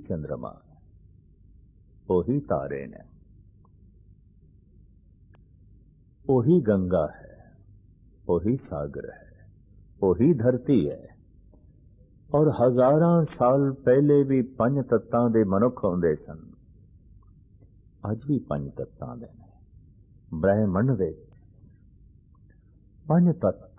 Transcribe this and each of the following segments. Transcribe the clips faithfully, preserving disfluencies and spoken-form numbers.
चंद्रमा है, ओही तारे ने, ओही गंगा है, ओही सागर है, ओही धरती है। और हजारां साल पहले भी पंज तत्तां दे मनुख होंदे सन, अज भी पंज तत्तां दे ने। ब्रह्मंड दे पंज तत्त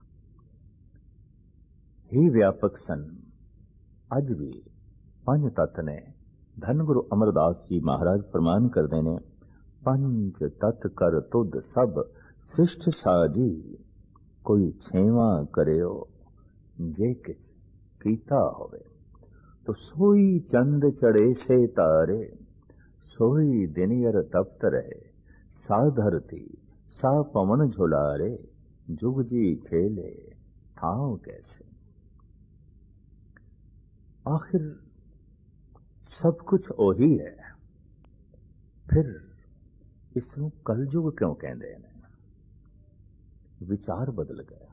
ही व्यापक सन, अज भी पंज तत्त ने। धन गुरु अमरदास जी महाराज फरमान करते ने, पंज तत्त कर तुद सब सृष्ट साजी, कोई छेवा करियो जे किछ कीता होवे। तो सोई चंद चढ़े से तारे, सोई दिनियर तप्त रहे, सा धरती सा पवन झुलारे, जुग जी खेले ठाव कैसे। आखिर सब कुछ ओही है, फिर इसनूं कलयुग क्यों कहते हैं? विचार बदल गया,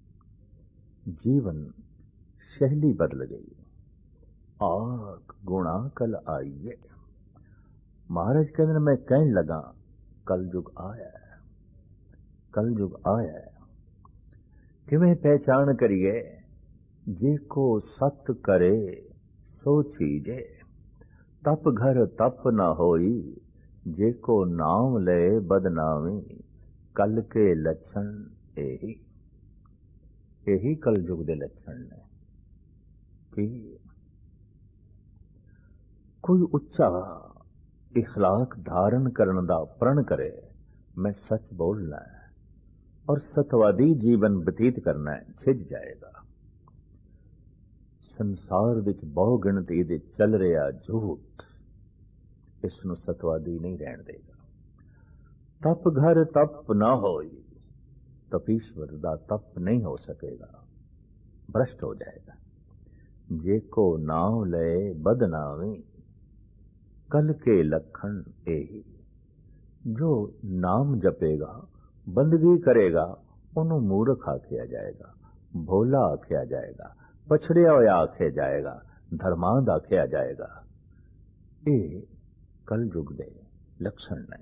जीवन शैली बदल गई। आग गुणा कल आइए, महाराज कहते मैं कहने लगा कलयुग आया है, कलयुग आया है। किवें पहचान करिए? जे को सत करे सो चीजे, तप घर तप न होई, जे को नाम ले बदनामी, कल के लक्षण यही यही कलयुग के लक्षण ने। कि कोई उच्चा इखलाक धारण करने का प्रण करे, मैं सच बोलना है और सतवादी जीवन व्यतीत करना है, छिज जाएगा। संसार विच बहु गिणती दे चल रहा झूठ, इसनों सतवादी नहीं रहन देगा। तप घर तप ना होई, तपीश्वर दा तप नहीं हो सकेगा, भ्रष्ट हो जाएगा। जे को नाम ले बदनामी, कल के लक्षण यही। जो नाम जपेगा, बंदगी करेगा, उन्होंने मूर्ख आख्या जाएगा, भोला आख्या जाएगा, पछड़िया होया आख्या जाएगा, धर्मांध आख्या जाएगा। ये कलयुग दे लक्षण नहीं।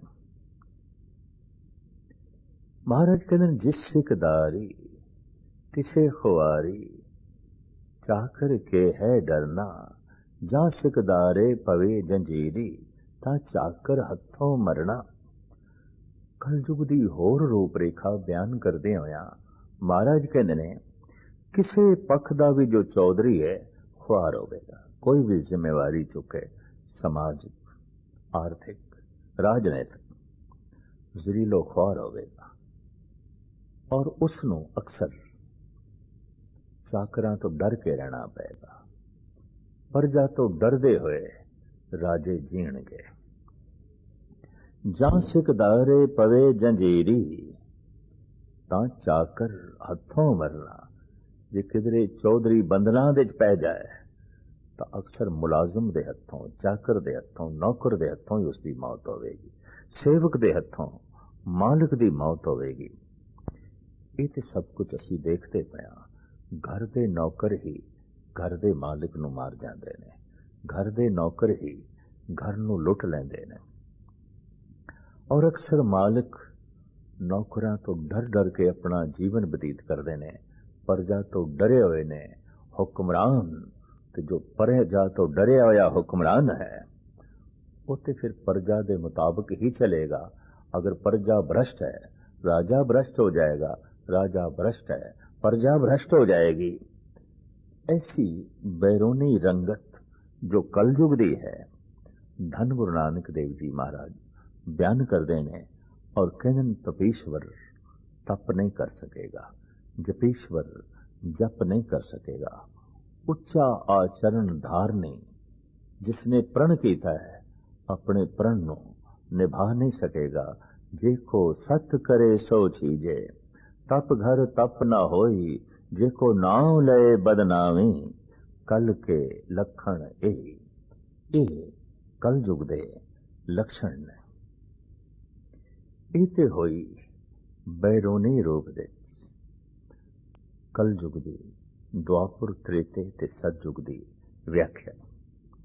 महाराज कहते जिस सिकदारी तिसे खुआरी, चाकर के है डरना, जा सिकदारे पवे जंजीरी, ता चाकर हथों मरना। कलयुग दी होर रूप रेखा बयान करदे होया महाराज कहते ने, किसे पक्ष दा भी जो चौधरी है खुआर होवेगा। कोई भी जिम्मेवारी चुके, समाजिक, आर्थिक, राजनैतिक, जरीलो खुआर होवेगा। और उसनों अक्सर चाकरां तो डर के रहना पेगा। प्रजा तो डरदे हुए राजे जीणगे। जां सिकदारे पवे जंजीरी, तां चाकर हथों मरना। जे किधरे चौधरी बंधना दे पै जाए तो अक्सर मुलाजम दे हथों, चाकर दे हथों, नौकर दे हथों ही उसकी मौत होवेगी। सेवक दे हथों, मालिक दी मौत होवेगी। ये तो सब कुछ असी देखते पे हाँ। घर दे नौकर ही घर दे मालिक नूं मार जांदे ने, घर दे नौकर ही घर नूं लुट लैंदे ने। और अक्सर मालिक नौकरां तो डर डर के अपना जीवन बतीत करते ने। प्रजा तो डरे हुए ने हुक्मरान, तो जो प्रजा तो डरिया होया हुक्मरान है, वो तो फिर प्रजा के मुताबिक ही चलेगा। अगर प्रजा भ्रष्ट है, राजा भ्रष्ट हो जाएगा, राजा भ्रष्ट है, प्रजा भ्रष्ट हो जाएगी। ऐसी बैरूनी रंगत जो कलयुग दी है, धन गुरु नानक देव जी महाराज बयान करते हैं। और कहन तपीश्वर तप नहीं कर सकेगा, जपीश्वर जप नहीं कर सकेगा। उच्चा आचरण धारनी, जिसने प्रण किया है अपने प्रण को निभा नहीं सकेगा। जे को सत करे सो चीजे, तप घर तप न होई, जे को नाम ले बदनामी, कल के लक्षण यही। ये कलयुग दे लक्षण ने। इते होई बैरोनी रूप दे कलयुग दी, द्वापुर त्रेते ते सतयुग दी व्याख्या।